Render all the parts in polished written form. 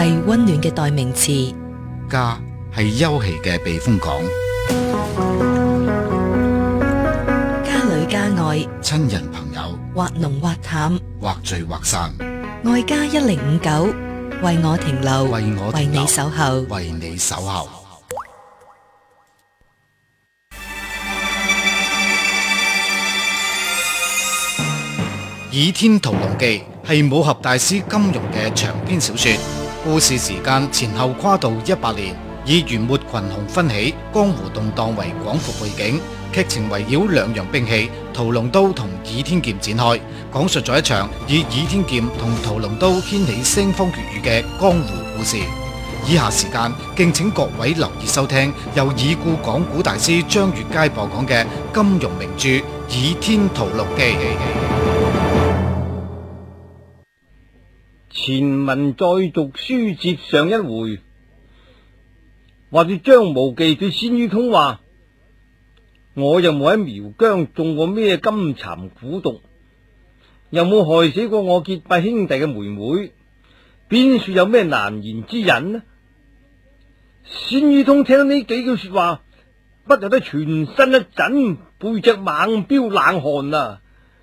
係溫暖嘅代名詞， 家係休憩嘅避風港， 家裏家外， 親人朋友， 或濃或淡， 或聚或散。 愛家1059，為我停留，為你守候， 為你守候。《倚天屠龍記》係武俠大師金庸嘅長篇小說，故事時間前後跨度100年，以元末群雄紛起、江湖動盪為廣闊背景，劇情圍繞兩樣兵器屠龍刀同倚天劍展開，講述咗一場以倚天劍同屠龍刀掀起腥風血雨嘅江湖故事。以下時間敬請各位留意收聽由已故講古大師張月佳播講嘅金庸名著《倚天屠龍記》。 前文再續書接上一回，話住張無忌對鮮于通話：我又冇喺苗疆中過咩金蠶蠱毒，又冇害死過我結拜兄弟嘅妹妹，邊說有咩難言之隱呢？鮮于通聽到呢幾句說話，不由得全身一震，背脊猛飆冷汗啊！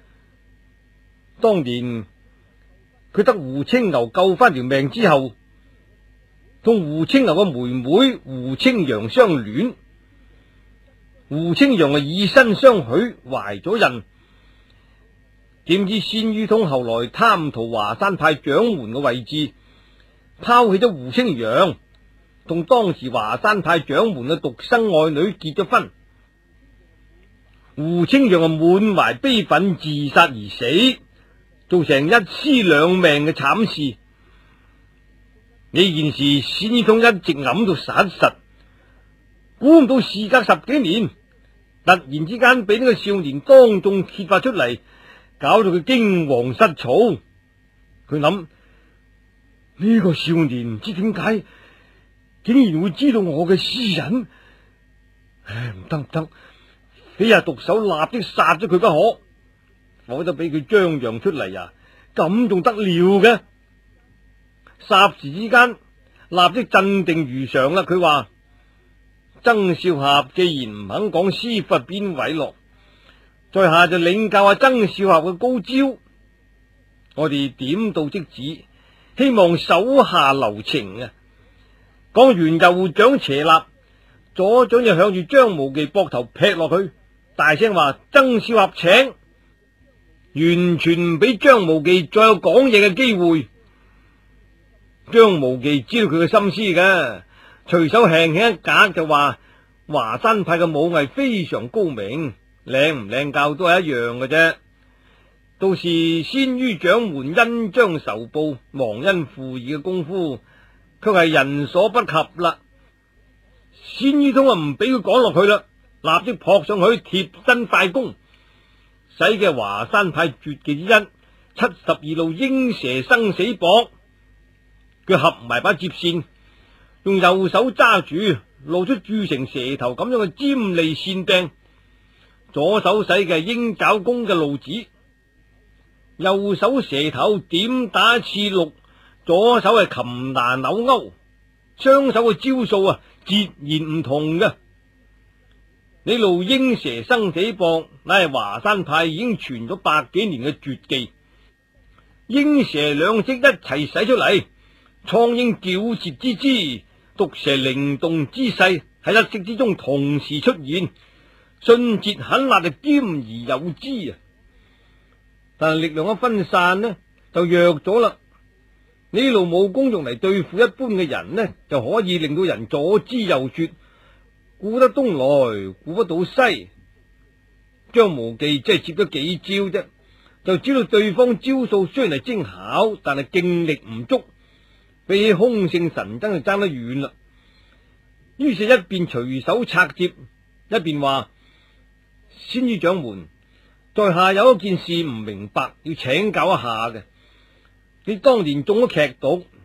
當年佢得胡青牛救翻條命之後，同胡青牛嘅妹妹胡青陽相戀，胡青陽以身相許懷咗孕，點知鮮于通後來貪圖華山派掌門嘅位置，拋棄咗胡青陽，同當時華山派掌門嘅獨生愛女結咗婚。胡青陽滿懷悲憤自殺而死，造成一屍兩命嘅慘事。呢件事鮮于通一直揞到實實，估唔到事隔10幾年，突然之間俾呢個少年當眾揭發出嚟，搞到佢驚惶失措。佢諗呢個少年唔知點解竟然會知道我嘅私隱，唉，唔得唔得，非係毒手立即殺咗佢不可，否則俾佢張揚出嚟啊，咁仲得了嘅？霎時之間立即鎮定如常啦。佢話曾少俠既然唔肯講司法邊位落，在下就領教下曾少俠嘅高招。我哋點到即止，希望手下留情啊！講完右掌斜立，左掌就向住張無忌膊頭劈落去，大聲話：曾少俠請！完全唔俾張無忌再有講嘢嘅機會。張無忌知道佢嘅心思嘅，隨手輕輕一格就話：華山派嘅武藝非常高明，領唔領教都係一樣嘅啫。到時鮮于掌門恩將仇報、忘恩負義嘅功夫，卻係人所不及啦。鮮于通唔俾佢講落去啦，立即撲上去貼身快攻，使嘅華山派絕技之一72路鷹蛇生死搏。佢合埋把接線，用右手揸住，露出鑄成蛇頭咁樣嘅尖利線柄，左手使嘅鷹爪功嘅路子，右手蛇頭點打刺鹿，左手係擒拿扭鈎，雙手嘅招數啊截然唔同嘅。呢路鷹蛇生死搏乃係華山派已經傳咗100幾年嘅絕技，鷹蛇兩式一齊使出嚟，蒼鷹矯捷之姿，毒蛇靈動之勢喺一息之中同時出現，迅捷狠辣就兼而有之啊！但係力量一分散呢，就弱咗啦。呢路武功用嚟對付一般嘅人呢，就可以令到人左支右絀，顧得東來顧不到西。張無忌即係接咗幾招啫，就知道對方招數雖然係精巧，但係勁力唔足，比起空性神僧就爭得遠啦。於是，一邊隨手拆接，一邊話：鮮于掌門，在下有一件事唔明白，要請教一下嘅。你當年中咗劇毒，